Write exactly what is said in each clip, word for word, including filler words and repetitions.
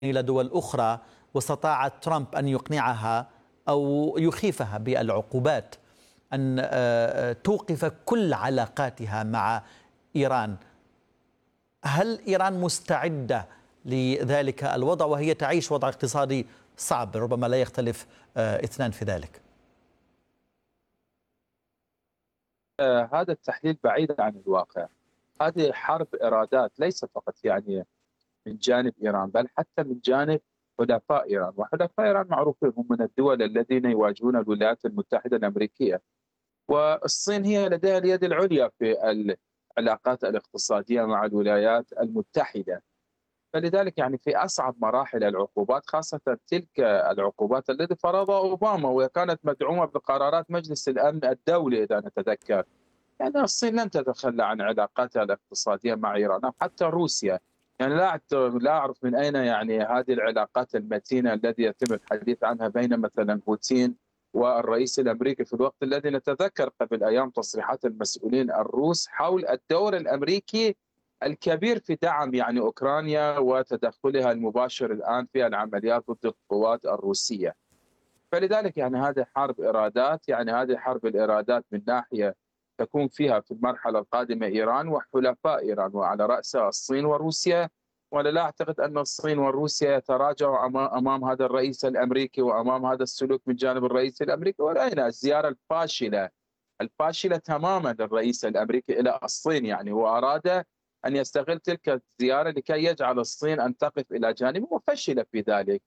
إلى دول أخرى، واستطاع ترامب أن يقنعها أو يخيفها بالعقوبات أن توقف كل علاقاتها مع إيران. هل إيران مستعدة لذلك الوضع وهي تعيش وضع اقتصادي صعب؟ ربما لا يختلف اثنان في ذلك. آه هذا التحليل بعيد عن الواقع. هذه حرب إرادات، ليس فقط يعني من جانب إيران بل حتى من جانب حلفاء إيران، وحلفاء إيران معروفين هم من الدول الذين يواجهون الولايات المتحدة الأمريكية، والصين هي لديها اليد العليا في العلاقات الاقتصادية مع الولايات المتحدة. فلذلك يعني في أصعب مراحل العقوبات، خاصة تلك العقوبات التي فرضها أوباما وكانت مدعومة بقرارات مجلس الأمن الدولي إذا نتذكر، يعني الصين لن تتخلى عن علاقاتها الاقتصادية مع إيران أو حتى روسيا. يعني لا لا أعرف من أين يعني هذه العلاقات المتينة التي يتم الحديث عنها بين مثلا بوتين والرئيس الأمريكي، في الوقت الذي نتذكر قبل أيام تصريحات المسؤولين الروس حول الدور الأمريكي الكبير في دعم يعني أوكرانيا وتدخلها المباشر الآن في العمليات ضد القوات الروسية. فلذلك يعني هذه حرب إرادات، يعني هذه حرب الإرادات من ناحية تكون فيها في المرحلة القادمة إيران وحلفاء إيران وعلى رأسها الصين وروسيا، ولا لا أعتقد أن الصين وروسيا يتراجعوا أمام هذا الرئيس الأمريكي وأمام هذا السلوك من جانب الرئيس الأمريكي. ورأينا الزيارة الفاشلة الفاشلة تماما للرئيس الأمريكي إلى الصين، يعني وأراد أن يستغل تلك الزيارة لكي يجعل الصين أن تقف إلى جانبه، وفشل في ذلك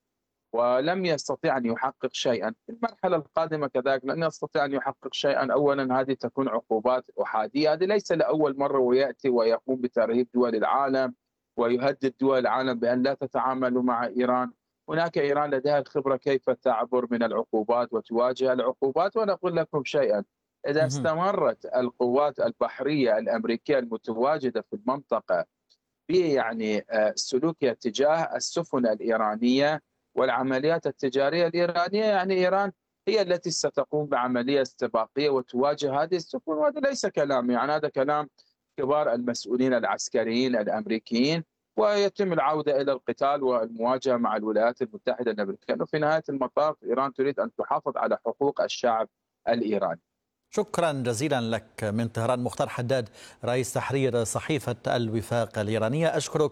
ولم يستطيع أن يحقق شيئا. في المرحلة القادمة كذلك لن يستطيع أن يحقق شيئا. أولا هذه تكون عقوبات أحادية، هذه ليس لأول مرة ويأتي ويقوم بترهيب دول العالم ويهدد دول العالم بأن لا تتعاملوا مع إيران. هناك إيران لديها الخبرة كيف تعبر من العقوبات وتواجه العقوبات. ونقول لكم شيئا، إذا استمرت القوات البحرية الأمريكية المتواجدة في المنطقة في يعني سلوكها تجاه السفن الإيرانية والعمليات التجارية الإيرانية، يعني إيران هي التي ستقوم بعملية استباقية وتواجه هذه السفن. وهذا ليس كلام، يعني هذا كلام كبار المسؤولين العسكريين الأمريكيين، ويتم العودة إلى القتال والمواجهة مع الولايات المتحدة الأمريكية. وفي نهاية المطاف إيران تريد أن تحافظ على حقوق الشعب الإيراني. شكرا جزيلا لك من طهران مختار حداد، رئيس تحرير صحيفة الوفاق الإيرانية. أشكرك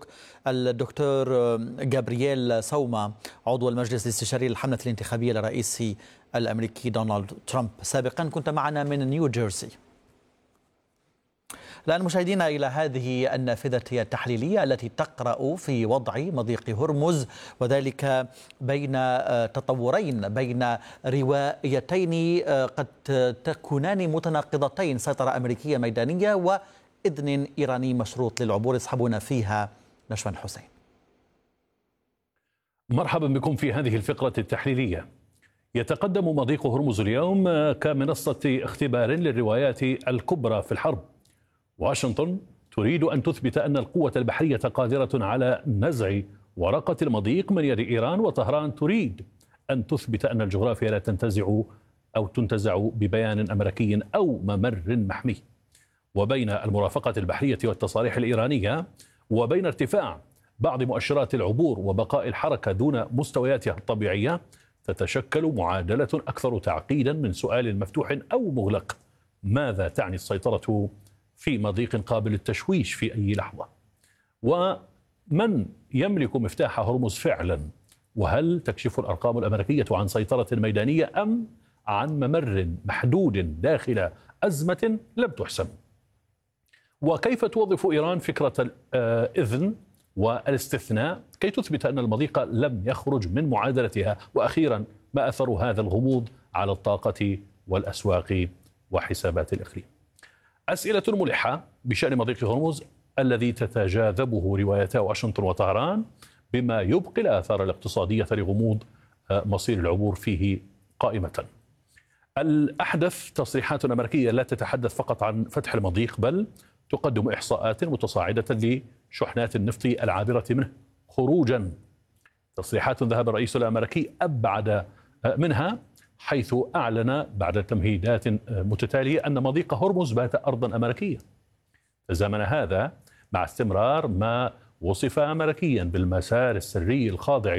الدكتور جابرييل سوما، عضو المجلس الاستشاري للحملة الانتخابية للرئيس الأمريكي دونالد ترامب. سابقا كنت معنا من نيوجيرسي. الآن مشاهدينا إلى هذه النافذة التحليلية التي تقرأ في وضع مضيق هرمز، وذلك بين تطورين، بين روايتين قد تكونان متناقضتين: سيطرة أمريكية ميدانية وإذن إيراني مشروط للعبور. يصحبنا فيها نشوان حسين. مرحبا بكم في هذه الفقرة التحليلية. يتقدم مضيق هرمز اليوم كمنصة اختبار للروايات الكبرى في الحرب. واشنطن تريد أن تثبت أن القوة البحرية قادرة على نزع ورقة المضيق من يد إيران، وطهران تريد أن تثبت أن الجغرافيا لا تنتزع أو تنتزع ببيان أمريكي أو ممر محمي. وبين المرافقة البحرية والتصاريح الإيرانية وبين ارتفاع بعض مؤشرات العبور وبقاء الحركة دون مستوياتها الطبيعية، تتشكل معادلة أكثر تعقيدا من سؤال مفتوح أو مغلق: ماذا تعني السيطرة في مضيق قابل للتشويش في أي لحظة؟ ومن يملك مفتاح هرمز فعلا؟ وهل تكشف الأرقام الأمريكية عن سيطرة ميدانية أم عن ممر محدود داخل أزمة لم تحسم؟ وكيف توظف إيران فكرة الإذن والاستثناء كي تثبت أن المضيق لم يخرج من معادلتها؟ وأخيرا، ما أثر هذا الغموض على الطاقة والأسواق وحسابات الإقليم؟ أسئلة ملحة بشأن مضيق هرمز الذي تتجاذبه روايتا واشنطن وطهران، بما يبقي الآثار الاقتصادية لغموض مصير العبور فيه قائمة. الأحدث تصريحات أمريكية لا تتحدث فقط عن فتح المضيق، بل تقدم إحصاءات متصاعدة لشحنات النفط العابرة منه خروجا. تصريحات ذهب الرئيس الأمريكي أبعد منها، حيث أعلن بعد تمهيدات متتالية أن مضيق هرمز بات أرضا أمريكية. تزامن هذا مع استمرار ما وصف أمريكيا بالمسار السري الخاضع